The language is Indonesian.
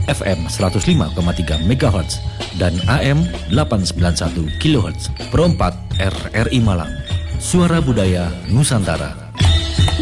FM 105,3 MHz dan AM 891 kHz. Pro 4 RRI Malang. Suara Budaya Nusantara.